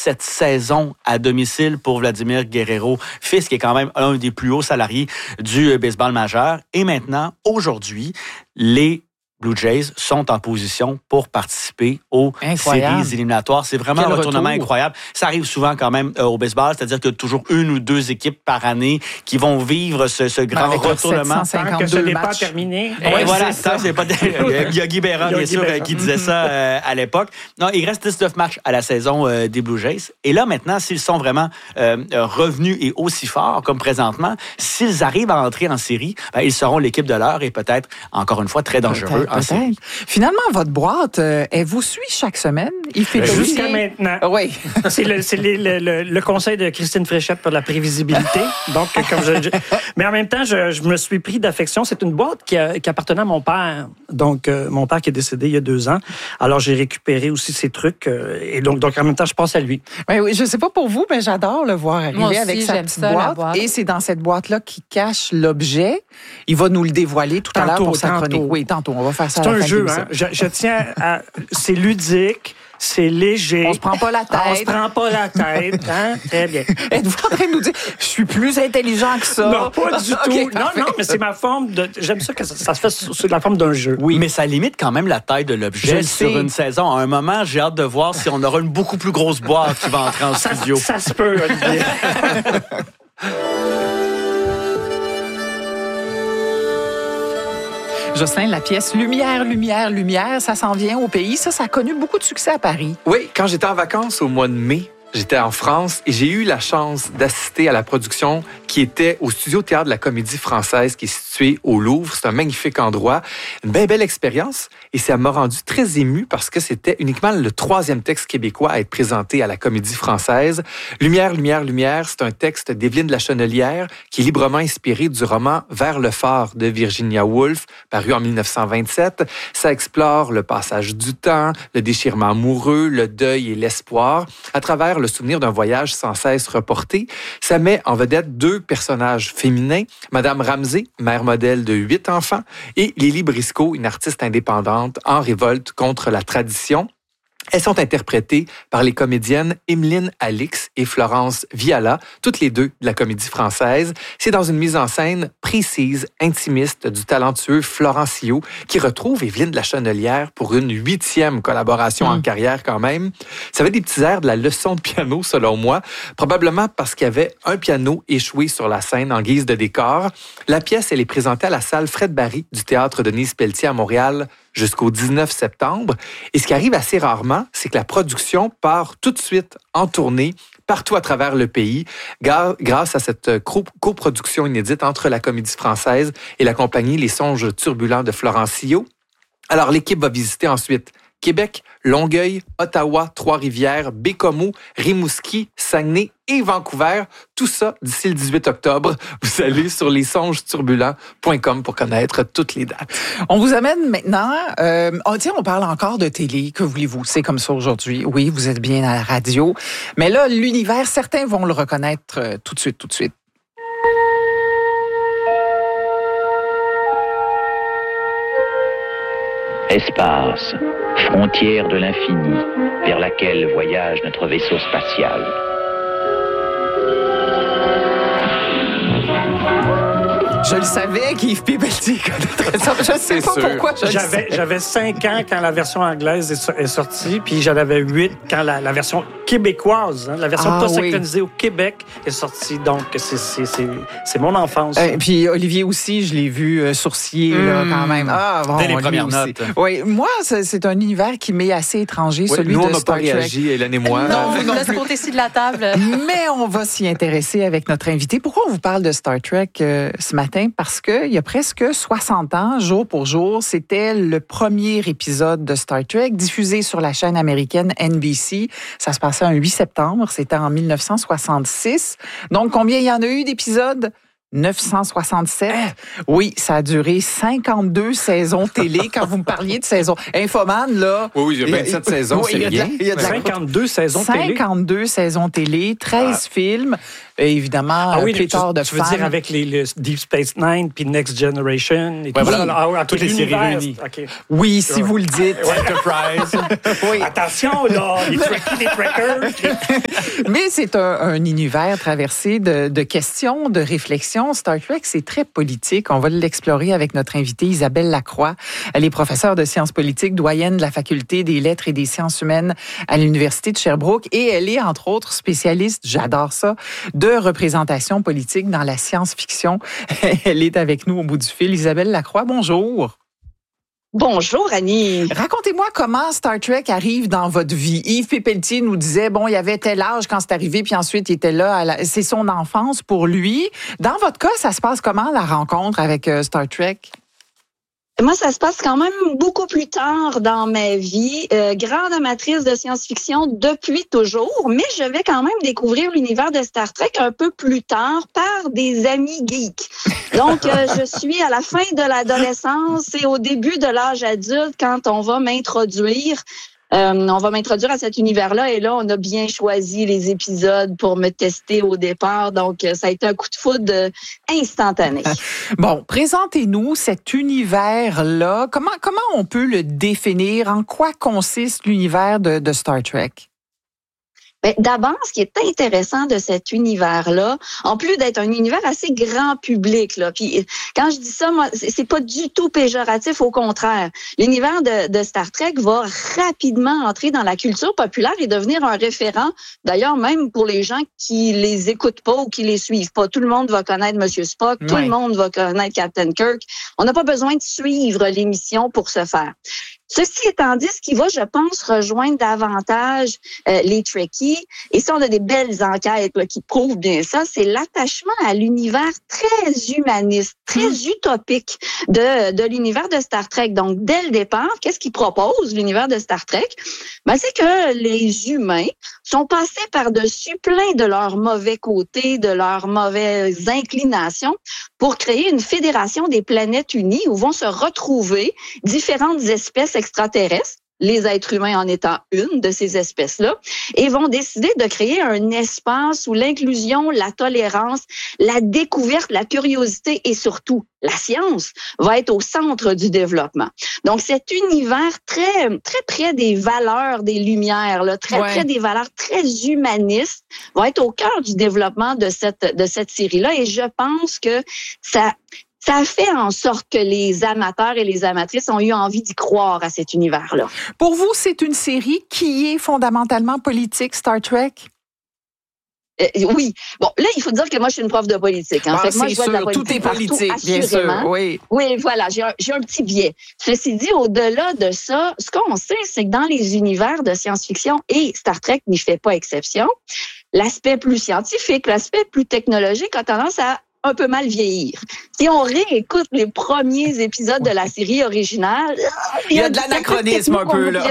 cette saison à domicile pour Vladimir Guerrero, fils qui est quand même un des plus hauts salariés du baseball majeur. Et maintenant, aujourd'hui, les Blue Jays sont en position pour participer aux séries éliminatoires. C'est vraiment un retournement incroyable. Ça arrive souvent quand même au baseball, c'est-à-dire qu'il y a toujours une ou deux équipes par année qui vont vivre ce grand retournement. Tant que ce n'est pas terminé. Oui, voilà. Il y a Guy Bérin, bien sûr, qui disait ça à l'époque. Non, il reste 19 matchs à la saison des Blue Jays. Et là, maintenant, s'ils sont vraiment revenus et aussi forts comme présentement, s'ils arrivent à entrer en série, ils seront l'équipe de l'heure et peut-être, encore une fois, très dangereux. Finalement, votre boîte, elle vous suit chaque semaine? Il fait jusqu'à maintenant. Oui. C'est le conseil de Christine Fréchette pour la prévisibilité. Donc, mais en même temps, je me suis pris d'affection. C'est une boîte qui appartenait à mon père. Donc, mon père qui est décédé il y a 2 ans. Alors, j'ai récupéré aussi ses trucs. Et donc, en même temps, je pense à lui. Oui, je ne sais pas pour vous, mais j'adore le voir arriver aussi, avec sa petite boîte. Et c'est dans cette boîte-là qu'il cache l'objet. Il va nous le dévoiler tout à l'heure pour sa chronique. Oui, tantôt. On va faire ça. C'est un jeu, hein? Je tiens à... C'est ludique, c'est léger. On se prend pas la tête. On se prend pas la tête, hein? Très bien. Êtes-vous en train de nous dire, je suis plus intelligent que ça? Non, pas du tout. Non, mais c'est ma forme de... J'aime ça que ça se fait sous la forme d'un jeu. Oui, mais ça limite quand même la taille de l'objet sur une saison. À un moment, j'ai hâte de voir si on aura une beaucoup plus grosse boîte qui va entrer en studio. Ça se peut, Olivier. Jocelyn, la pièce Lumière, Lumière, Lumière, ça s'en vient au pays. Ça a connu beaucoup de succès à Paris. Oui, quand j'étais en vacances au mois de mai, j'étais en France et j'ai eu la chance d'assister à la production qui était au Studio Théâtre de la Comédie Française qui est situé au Louvre. C'est un magnifique endroit, une bien belle expérience et ça m'a rendu très ému parce que c'était uniquement le 3e texte québécois à être présenté à la Comédie Française. Lumière, Lumière, Lumière, c'est un texte d'Éveline Lachenelière qui est librement inspiré du roman Vers le phare de Virginia Woolf, paru en 1927. Ça explore le passage du temps, le déchirement amoureux, le deuil et l'espoir à travers le souvenir d'un voyage sans cesse reporté. Ça met en vedette 2 personnages féminins, Madame Ramsey, mère modèle de 8 enfants, et Lily Briscoe, une artiste indépendante en révolte contre la tradition. Elles sont interprétées par les comédiennes Emeline Alix et Florence Viala, toutes les 2 de la Comédie Française. C'est dans une mise en scène précise, intimiste du talentueux Florent Sio, qui retrouve Évelyne Lachenelière pour une 8e collaboration en carrière quand même. Ça avait des petits airs de la leçon de piano, selon moi, probablement parce qu'il y avait un piano échoué sur la scène en guise de décor. La pièce, elle est présentée à la salle Fred Barry du Théâtre Denise Pelletier à Montréal jusqu'au 19 septembre. Et ce qui arrive assez rarement, c'est que la production part tout de suite en tournée partout à travers le pays grâce à cette coproduction inédite entre la Comédie Française et la compagnie Les Songes Turbulents de Florent Sio. Alors, l'équipe va visiter ensuite Québec, Longueuil, Ottawa, Trois-Rivières, Bécomo, Rimouski, Saguenay et Vancouver. Tout ça d'ici le 18 octobre. Vous allez sur lesongesturbulents.com pour connaître toutes les dates. On vous amène maintenant... on parle encore de télé. Que voulez-vous? C'est comme ça aujourd'hui. Oui, vous êtes bien à la radio. Mais là, l'univers, certains vont le reconnaître tout de suite. Espace, frontière de l'infini, vers laquelle voyage notre vaisseau spatial. Je le savais qu'Yves Pépeltier connaîtrait ça. Je ne sais pas pourquoi. J'avais 5 ans quand la version anglaise est sortie, puis j'en avais 8 quand la version québécoise, la version pas synchronisée au Québec est sortie. Donc, c'est mon enfance. Puis Olivier aussi, je l'ai vu sourciller là, quand même. Dès les premières notes. Oui, moi, c'est un univers qui m'est assez étranger, celui nous, de on n'a Star pas Trek. réagi, Hélène et moi. Non, vous de ce côté-ci de la table. Mais on va s'y intéresser avec notre invité. Pourquoi on vous parle de Star Trek ce matin? Parce qu'il y a presque 60 ans, jour pour jour, c'était le premier épisode de Star Trek diffusé sur la chaîne américaine NBC. Ça se passait un 8 septembre, c'était en 1966. Donc, combien il y en a eu d'épisodes? 967. Oui, ça a duré 52 saisons télé. Quand vous me parliez de saison Infoman, là... Oui, il y a 27 saisons, c'est rien. Il y a 52 saisons télé. 52 saisons télé, 13 films. Et évidemment, pléthore de tu veux dire avec le Deep Space Nine puis Next Generation et tout ça, toutes les séries réunies. Okay. Oui, si vous le dites. Enterprise. Oui. Attention, là, les trackers. Mais c'est un univers traversé de questions, de réflexions. Star Trek, c'est très politique. On va l'explorer avec notre invitée Isabelle Lacroix. Elle est professeure de sciences politiques, doyenne de la faculté des lettres et des sciences humaines à l'Université de Sherbrooke. Et elle est, entre autres, spécialiste, j'adore ça, de représentation politique dans la science-fiction. Elle est avec nous au bout du fil. Isabelle Lacroix, bonjour. Bonjour, Annie. Racontez-moi comment Star Trek arrive dans votre vie. Yves Pépeltier nous disait, il y avait tel âge quand c'est arrivé, puis ensuite, il était là. C'est son enfance pour lui. Dans votre cas, ça se passe comment, la rencontre avec Star Trek? Moi, ça se passe quand même beaucoup plus tard dans ma vie. Grande amatrice de science-fiction depuis toujours, mais je vais quand même découvrir l'univers de Star Trek un peu plus tard par des amis geeks. Donc, je suis à la fin de l'adolescence et au début de l'âge adulte quand on va m'introduire à cet univers-là et là, on a bien choisi les épisodes pour me tester au départ. Donc, ça a été un coup de foudre instantané. Bon, présentez-nous cet univers-là. Comment on peut le définir? En quoi consiste l'univers de Star Trek? Ben, d'abord, ce qui est intéressant de cet univers-là, en plus d'être un univers assez grand public, là, puis quand je dis ça, moi, c'est pas du tout péjoratif, au contraire. L'univers de Star Trek va rapidement entrer dans la culture populaire et devenir un référent. D'ailleurs, même pour les gens qui les écoutent pas ou qui les suivent pas, tout le monde va connaître Monsieur Spock, tout le monde va connaître Captain Kirk. On n'a pas besoin de suivre l'émission pour ce faire. Ceci étant dit, ce qui va, je pense, rejoindre davantage les Trekkies, et ça, on a des belles enquêtes là, qui prouvent bien ça, c'est l'attachement à l'univers très humaniste, très utopique de l'univers de Star Trek. Donc, dès le départ, qu'est-ce qu'il propose, l'univers de Star Trek? Ben, c'est que les humains sont passés par-dessus plein de leurs mauvais côtés, de leurs mauvaises inclinations, pour créer une fédération des planètes unies où vont se retrouver différentes espèces extraterrestres, les êtres humains en étant une de ces espèces-là, et vont décider de créer un espace où l'inclusion, la tolérance, la découverte, la curiosité et surtout la science va être au centre du développement. Donc, cet univers très, très près des valeurs des Lumières, là, très près des valeurs très humanistes, va être au cœur du développement de cette série-là. Et je pense que ça a fait en sorte que les amateurs et les amatrices ont eu envie d'y croire à cet univers-là. Pour vous, c'est une série qui est fondamentalement politique, Star Trek? Oui. Bon, là, il faut dire que moi, je suis une prof de politique. Hein. Fait que moi, je vois de la politique tout est politique, partout, bien sûr. Oui, voilà, j'ai un petit biais. Ceci dit, au-delà de ça, ce qu'on sait, c'est que dans les univers de science-fiction, et Star Trek n'y fait pas exception, l'aspect plus scientifique, l'aspect plus technologique a tendance à un peu mal vieillir. Si on réécoute les premiers épisodes de la série originale, il y a de l'anachronisme un peu, là.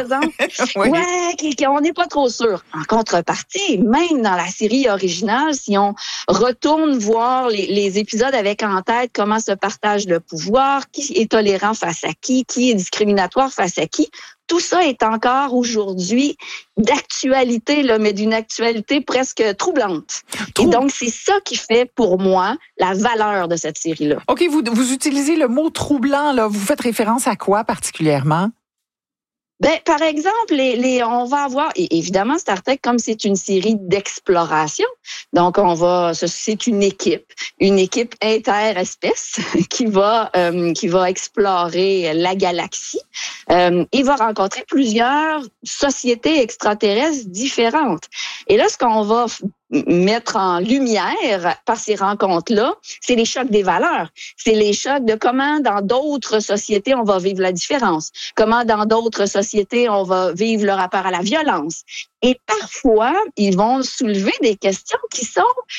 On n'est pas trop sûr. En contrepartie, même dans la série originale, si on retourne voir les épisodes avec en tête comment se partage le pouvoir, qui est tolérant face à qui est discriminatoire face à qui, tout ça est encore aujourd'hui d'actualité, là, mais d'une actualité presque troublante. Et donc, c'est ça qui fait, pour moi, la valeur de cette série-là. OK, vous utilisez le mot troublant, là. Vous faites référence à quoi particulièrement? Ben, par exemple, on va avoir, et évidemment, Star Trek, comme c'est une série d'exploration, donc c'est une équipe interespèce qui va explorer la galaxie et va rencontrer plusieurs sociétés extraterrestres différentes. Et là, ce qu'on va mettre en lumière par ces rencontres-là, c'est les chocs des valeurs. C'est les chocs de comment dans d'autres sociétés on va vivre la différence, comment dans d'autres sociétés on va vivre le rapport à la violence. Et parfois, ils vont soulever des questions qui sont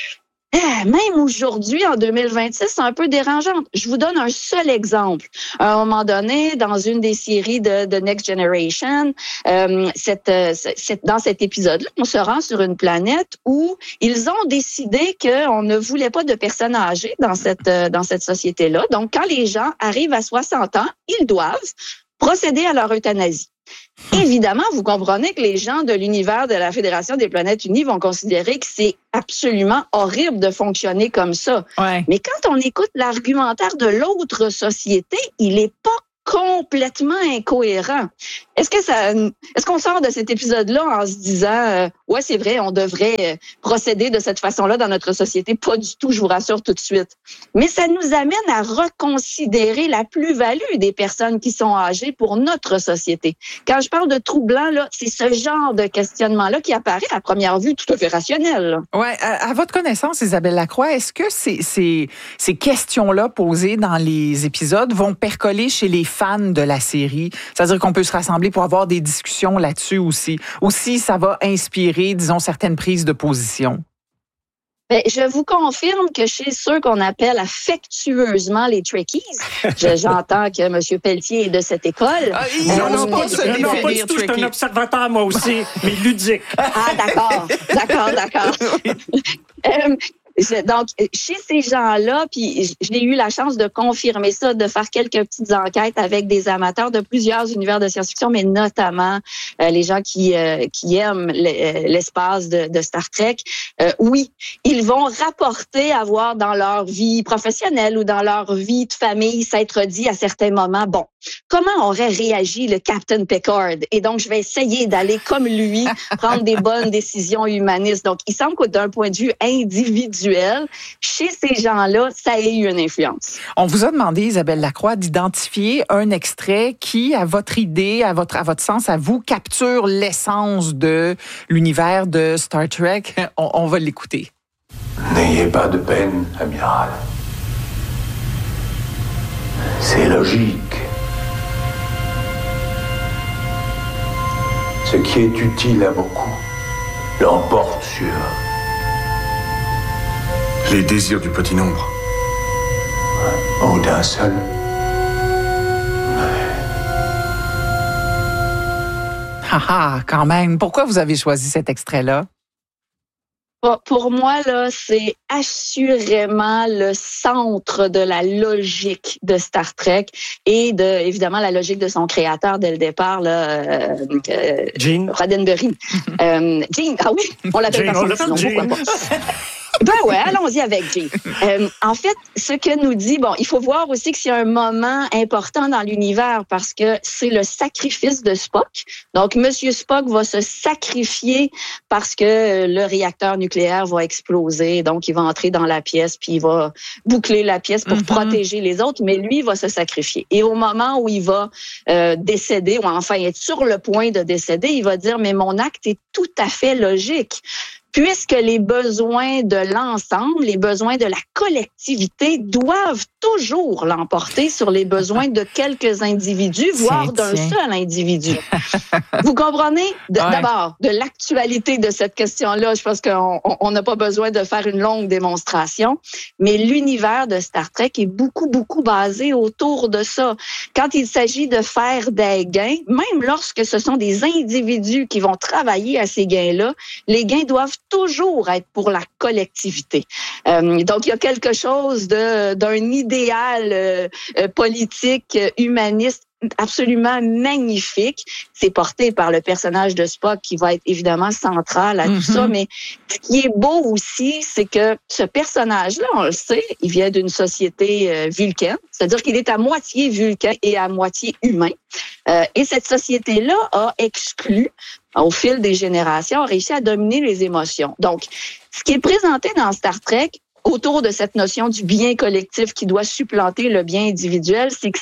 Même aujourd'hui, en 2026, c'est un peu dérangeant. Je vous donne un seul exemple. À un moment donné, dans une des séries de Next Generation, dans cet épisode-là, on se rend sur une planète où ils ont décidé qu'on ne voulait pas de personnes âgées dans cette société-là. Donc, quand les gens arrivent à 60 ans, ils doivent procéder à leur euthanasie. Évidemment, vous comprenez que les gens de l'univers de la Fédération des planètes unies vont considérer que c'est absolument horrible de fonctionner comme ça. Ouais. Mais quand on écoute l'argumentaire de l'autre société, il est pas complètement incohérent. Est-ce qu'on sort de cet épisode-là en se disant ouais, c'est vrai, on devrait procéder de cette façon-là dans notre société? Pas du tout, je vous rassure tout de suite. Mais ça nous amène à reconsidérer la plus-value des personnes qui sont âgées pour notre société. Quand je parle de troublant, là, c'est ce genre de questionnement-là qui apparaît à première vue tout à fait rationnel. Ouais, à votre connaissance, Isabelle Lacroix, est-ce que ces questions-là posées dans les épisodes vont percoler chez les fans de la série? C'est-à-dire qu'on peut se rassembler pour avoir des discussions là-dessus aussi. Aussi, ça va inspirer, disons, certaines prises de position. Ben, je vous confirme que chez ceux qu'on appelle affectueusement les Trekkies, j'entends que M. Pelletier est de cette école. Non, pas du tout. Je suis un observateur, moi aussi, mais ludique. Ah, d'accord. Donc, chez ces gens-là, puis j'ai eu la chance de confirmer ça, de faire quelques petites enquêtes avec des amateurs de plusieurs univers de science-fiction, mais notamment les gens qui aiment l'espace de Star Trek. Oui, ils vont rapporter avoir dans leur vie professionnelle ou dans leur vie de famille s'être dit à certains moments, bon, comment aurait réagi le Captain Picard? Et donc, je vais essayer d'aller comme lui, prendre des bonnes décisions humanistes. Donc, il semble que d'un point de vue individuel, chez ces gens-là, ça ait eu une influence. On vous a demandé, Isabelle Lacroix, d'identifier un extrait qui, à votre idée, à votre sens, à vous, capture l'essence de l'univers de Star Trek. On va l'écouter. N'ayez pas de peine, amiral. C'est logique. Ce qui est utile à beaucoup l'emporte sur les désirs du petit nombre. Ou d'un seul. Quand même. Pourquoi vous avez choisi cet extrait-là? Pour moi, là, c'est assurément le centre de la logique de Star Trek et évidemment, la logique de son créateur dès le départ, là, Gene Roddenberry. Gene, ah oui, on l'appelle par son nom, pourquoi pas? Ben ouais, allons-y avec Jay. En fait, ce que nous dit, il faut voir aussi que c'est un moment important dans l'univers parce que c'est le sacrifice de Spock. Donc, Monsieur Spock va se sacrifier parce que le réacteur nucléaire va exploser. Donc, il va entrer dans la pièce puis il va boucler la pièce pour protéger les autres, mais lui va se sacrifier. Et au moment où il va décéder, ou enfin être sur le point de décéder, il va dire, mais mon acte est tout à fait logique. Puisque les besoins de l'ensemble, les besoins de la collectivité doivent toujours l'emporter sur les besoins de quelques individus, voire d'un seul individu. Vous comprenez? D'abord, de l'actualité de cette question-là, je pense qu'on n'a pas besoin de faire une longue démonstration, mais l'univers de Star Trek est beaucoup, beaucoup basé autour de ça. Quand il s'agit de faire des gains, même lorsque ce sont des individus qui vont travailler à ces gains-là, les gains doivent toujours être pour la collectivité. Donc, il y a quelque chose d'un idéal politique, humaniste, absolument magnifique. C'est porté par le personnage de Spock qui va être évidemment central à tout ça. Mais ce qui est beau aussi, c'est que ce personnage-là, on le sait, il vient d'une société vulcaine. C'est-à-dire qu'il est à moitié vulcain et à moitié humain. Et cette société-là a exclu, au fil des générations, a réussi à dominer les émotions. Donc, ce qui est présenté dans Star Trek, autour de cette notion du bien collectif qui doit supplanter le bien individuel, c'est que c'est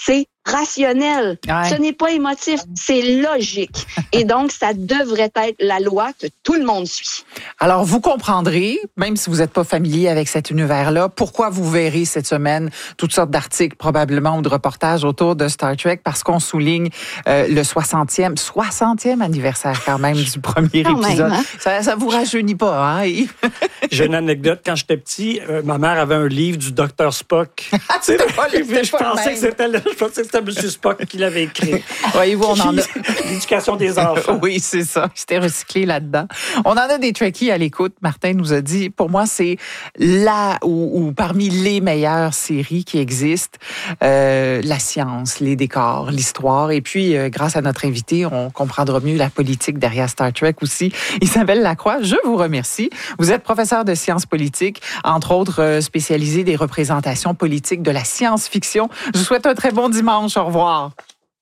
rationnel. Ouais. Ce n'est pas émotif, c'est logique. Et donc, ça devrait être la loi que tout le monde suit. Alors, vous comprendrez, même si vous n'êtes pas familier avec cet univers-là, pourquoi vous verrez cette semaine toutes sortes d'articles probablement ou de reportages autour de Star Trek, parce qu'on souligne le 60e anniversaire quand même du premier Quand épisode. même, hein? Ça vous rajeunit pas, hein, Yves? J'ai une anecdote. Quand j'étais petit, ma mère avait un livre du Dr. Spock. C'était pas le- c'était Je pas le pensais même. que c'était M. Spock qui l'avait écrit. Voyez-vous, on en a... L'éducation des enfants. Oui, c'est ça. J'étais recyclé là-dedans. On en a des Trekkies à l'écoute. Martin nous a dit, pour moi, c'est là ou parmi les meilleures séries qui existent. La science, les décors, l'histoire. Et puis, grâce à notre invité, on comprendra mieux la politique derrière Star Trek aussi. Isabelle Lacroix, je vous remercie. Vous êtes professeure de sciences politiques, entre autres spécialisée des représentations politiques de la science-fiction. Je vous souhaite un très bon dimanche. Au revoir.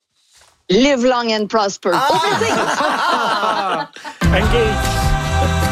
Live long and prosper. Au plaisir! Engage.